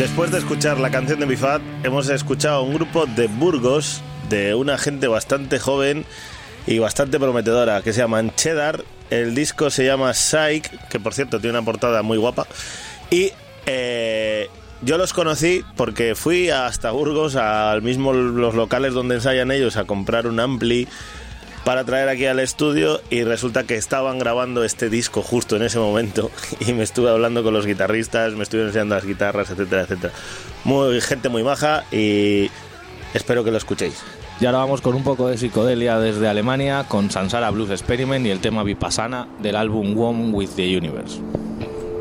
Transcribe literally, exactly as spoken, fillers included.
Después de escuchar la canción de Bifat, hemos escuchado a un grupo de Burgos, de una gente bastante joven y bastante prometedora, que se llaman Cheddar. El disco se llama Psych, que por cierto tiene una portada muy guapa. Y eh, yo los conocí porque fui hasta Burgos, al mismo los locales donde ensayan ellos, a comprar un ampli para traer aquí al estudio, y resulta que estaban grabando este disco justo en ese momento y me estuve hablando con los guitarristas, me estuve enseñando las guitarras, etcétera, etcétera. Muy, gente muy maja, y espero que lo escuchéis. Y ahora vamos con un poco de psicodelia desde Alemania, con Sansara Blues Experiment y el tema Vipassana del álbum One with the Universe.